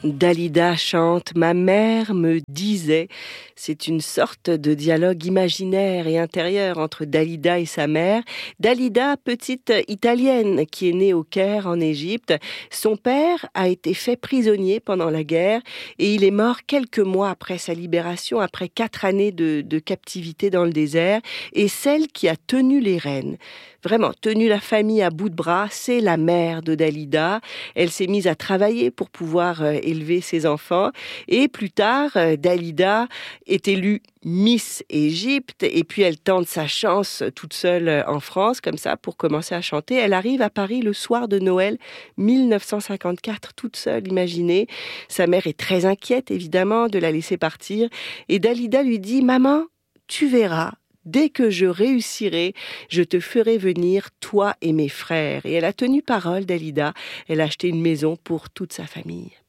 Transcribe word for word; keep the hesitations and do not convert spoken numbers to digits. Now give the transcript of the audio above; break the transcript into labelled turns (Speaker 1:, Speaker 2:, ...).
Speaker 1: Dalida chante « Ma mère me disait ». C'est une sorte de dialogue imaginaire et intérieur entre Dalida et sa mère. Dalida, petite italienne qui est née au Caire en Égypte. Son père a été fait prisonnier pendant la guerre et il est mort quelques mois après sa libération, après quatre années de, de captivité dans le désert. Et celle qui a tenu les rênes, vraiment tenu la famille à bout de bras, c'est la mère de Dalida. Elle s'est mise à travailler pour pouvoir euh, élever ses enfants. Et plus tard, euh, Dalida est élue Miss Égypte. Et puis elle tente sa chance toute seule euh, en France, comme ça, pour commencer à chanter. Elle arrive à Paris le soir de Noël mille neuf cent cinquante-quatre, toute seule, imaginez. Sa mère est très inquiète, évidemment, de la laisser partir. Et Dalida lui dit « Maman, tu verras. Dès que je réussirai, je te ferai venir, toi et mes frères. » Et elle a tenu parole, Dalida. Elle a acheté une maison pour toute sa famille.